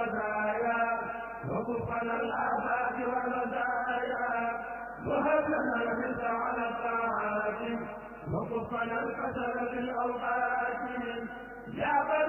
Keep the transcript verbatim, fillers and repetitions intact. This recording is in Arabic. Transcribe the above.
والبدايا وكفنا الآفات والمزايا وهب لنا الحرص على الطاعات وكفنا الكسل في الأوقات يا